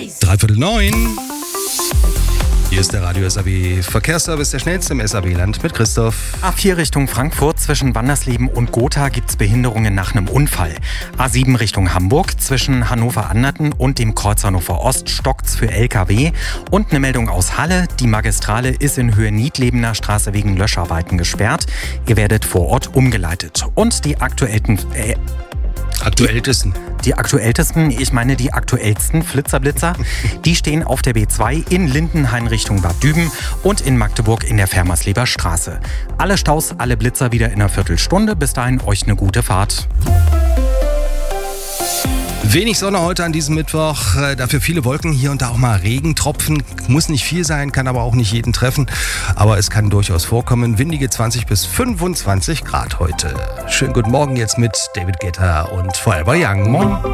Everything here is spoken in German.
8:45. Hier ist der Radio SAW Verkehrsservice, der schnellste im SAW-Land mit Christoph. A4 Richtung Frankfurt zwischen Wandersleben und Gotha gibt es Behinderungen nach einem Unfall. A7 Richtung Hamburg zwischen Hannover-Anderten und dem Kreuz Hannover Ost stockt's für LKW. Und eine Meldung aus Halle. Die Magistrale ist in Höhe Niedlebener Straße wegen Löscharbeiten gesperrt. Ihr werdet vor Ort umgeleitet. Und die aktuellsten, die aktuellsten Flitzerblitzer, die stehen auf der B2 in Lindenhain Richtung Bad Düben und in Magdeburg in der Fermersleber Straße. Alle Staus, alle Blitzer wieder in einer Viertelstunde. Bis dahin euch eine gute Fahrt. Wenig Sonne heute an diesem Mittwoch, dafür viele Wolken, hier und da auch mal Regentropfen. Muss nicht viel sein, kann aber auch nicht jeden treffen. Aber es kann durchaus vorkommen. Windige 20 bis 25 Grad heute. Schönen guten Morgen jetzt mit David Guetta und Forever Young. Moin.